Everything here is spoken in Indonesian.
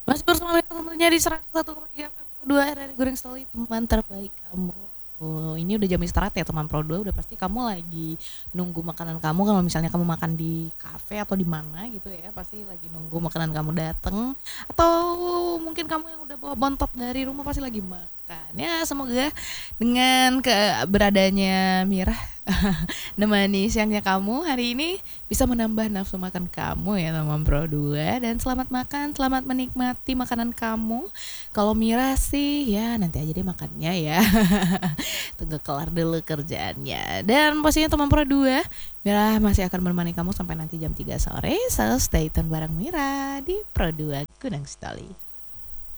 Masih bersama Mira tentunya di 101,3 FM Pro 2 RRI Goreng Story, teman terbaik kamu. Oh, ini udah jam istirahat ya teman Pro 2, udah pasti kamu lagi nunggu makanan kamu. Kalau misalnya kamu makan di kafe atau di mana gitu ya, pasti lagi nunggu makanan kamu dateng. Atau mungkin kamu yang udah bawa bontot dari rumah pasti lagi makan. Ya, semoga dengan keberadaannya Mira nemani siangnya kamu hari ini bisa menambah nafsu makan kamu ya teman Pro 2. Dan selamat makan, selamat menikmati makanan kamu. Kalau Mira sih ya nanti aja deh makannya ya. Tunggu kelar dulu kerjaannya. Dan pastinya teman Pro 2, Mira masih akan menemani kamu sampai nanti jam 3 sore. So stay tune bareng Mira di Pro 2 Gunung Stoli.